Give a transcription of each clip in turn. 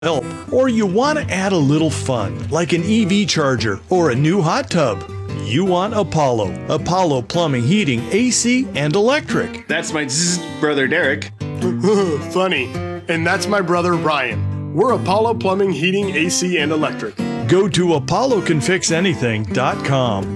help, or you want to add a little fun, like an EV charger or a new hot tub. You want Apollo. Apollo Plumbing, Heating, AC, and Electric. That's my brother Derek. Funny. And that's my brother Ryan. We're Apollo Plumbing, Heating, AC, and Electric. Go to apollocanfixanything.com.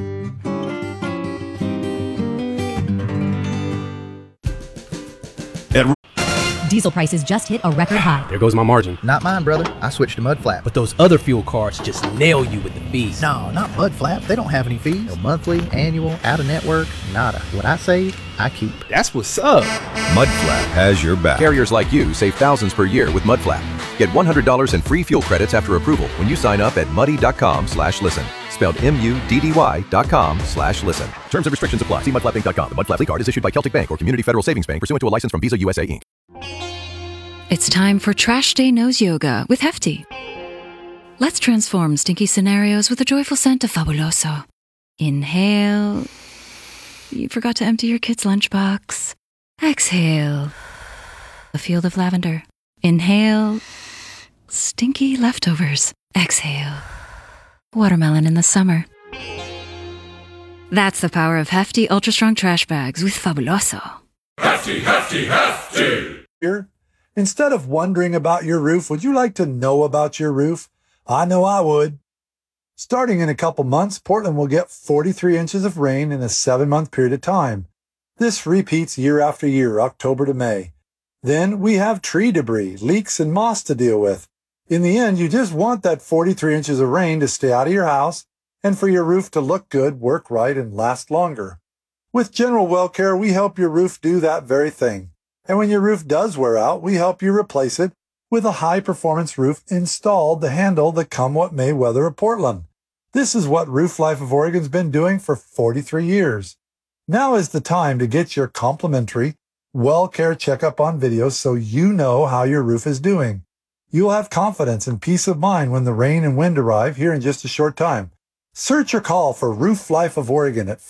Diesel prices just hit a record high. There goes my margin. Not mine, brother. I switched to Mud Flap. But those other fuel cards just nail you with the fees. No, not Mud Flap. They don't have any fees. No monthly, annual, out-of-network, nada. What I save, I keep. That's what's up. Mud Flap has your back. Carriers like you save thousands per year with Mud Flap. Get $100 in free fuel credits after approval when you sign up at muddy.com/listen. Spelled MUDDY.com/listen. Terms and restrictions apply. See mudflapping.com. The Mud Flap card is issued by Celtic Bank or Community Federal Savings Bank pursuant to a license from Visa USA Inc. It's time for Trash Day Nose Yoga with Hefty. Let's transform stinky scenarios with a joyful scent of Fabuloso. Inhale. You forgot to empty your kid's lunchbox. Exhale. A field of lavender. Inhale. Stinky leftovers. Exhale. Watermelon in the summer. That's the power of Hefty Ultra Strong Trash Bags with Fabuloso. Hefty, Hefty, Hefty! Here. Instead of wondering about your roof, would you like to know about your roof? I know I would. Starting in a couple months, Portland will get 43 inches of rain in a 7-month period of time. This repeats year after year, October to May. Then we have tree debris, leaks, and moss to deal with. In the end, you just want that 43 inches of rain to stay out of your house and for your roof to look good, work right, and last longer. With General Well Care, we help your roof do that very thing. And when your roof does wear out, we help you replace it with a high-performance roof installed to handle the come-what-may weather of Portland. This is what Roof Life of Oregon's been doing for 43 years. Now is the time to get your complimentary Well Care checkup on video so you know how your roof is doing. You'll have confidence and peace of mind when the rain and wind arrive here in just a short time. Search or call for Roof Life of Oregon at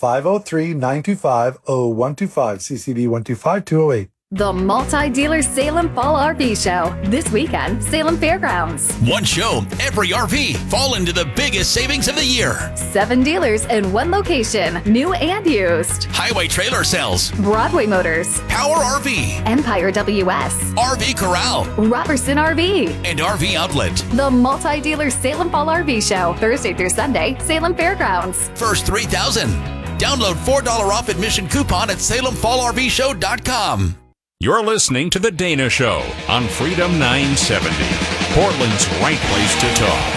503-925-0125, CCD 125208. The Multi-Dealer Salem Fall RV Show. This weekend, Salem Fairgrounds. One show, every RV. Fall into the biggest savings of the year. 7 dealers in one location, new and used. Highway Trailer Sales. Broadway Motors. Power RV. Empire WS. RV Corral. Robertson RV. And RV Outlet. The Multi-Dealer Salem Fall RV Show. Thursday through Sunday, Salem Fairgrounds. First 3,000. Download $4 off admission coupon at SalemFallRVShow.com. You're listening to The Dana Show on Freedom 970, Portland's right place to talk.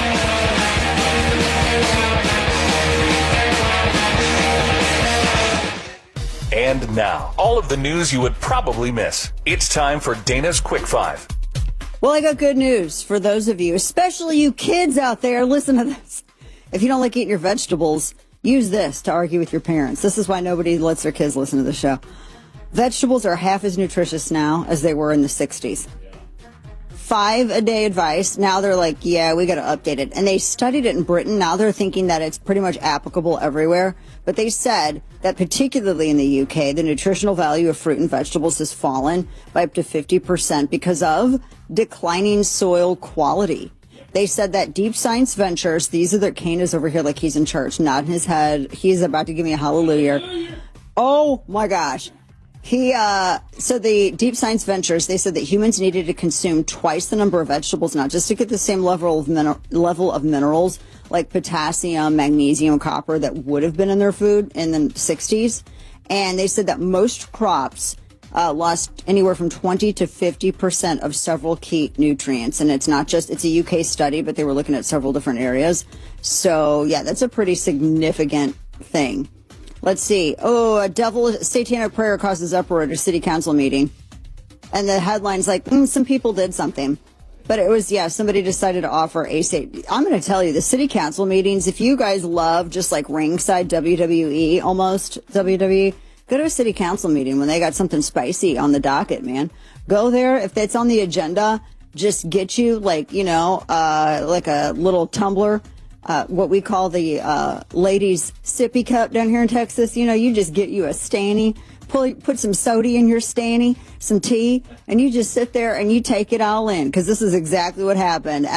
And now, all of the news you would probably miss. It's time for Dana's Quick Five. Well, I got good news for those of you, especially you kids out there. Listen to this. If you don't like eating your vegetables, use this to argue with your parents. This is why nobody lets their kids listen to the show. Vegetables are half as nutritious now as they were in the 60s. 5-a-day advice. Now they're like, yeah, we got to update it. And they studied it in Britain. Now they're thinking that it's pretty much applicable everywhere. But they said that particularly in the UK, the nutritional value of fruit and vegetables has fallen by up to 50% because of declining soil quality. They said that Deep Science Ventures, these are Kane is over here like he's in church, nodding his head. He's about to give me a hallelujah. Oh my gosh. So the Deep Science Ventures, they said that humans needed to consume twice the number of vegetables, not just to get the same level of minerals like potassium, magnesium, copper that would have been in their food in the 60s. And they said that most crops lost anywhere from 20 to 50% of several key nutrients. And it's not just, it's a UK study, but they were looking at several different areas. So yeah, that's a pretty significant thing. Let's see. Oh, a satanic prayer causes uproar at a city council meeting. And the headline's like, some people did something. But it was, somebody decided to offer I'm going to tell you, the city council meetings, if you guys love just like ringside WWE, almost WWE, go to a city council meeting when they got something spicy on the docket, man. Go there. If it's on the agenda, just get you like a little tumbler. What we call the ladies' sippy cup down here in Texas. You just get you a Stanny, put some soda in your Stanny, some tea, and you just sit there and you take it all in, because this is exactly what happened.